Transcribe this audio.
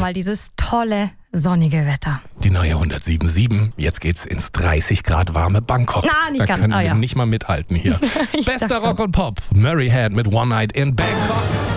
mal dieses tolle, sonnige Wetter. Die neue 107.7. Jetzt geht's ins 30 Grad warme Bangkok. Nicht da ganz. können wir nicht mal mithalten hier. Bester Rock und Pop. Murray Head mit One Night in Bangkok.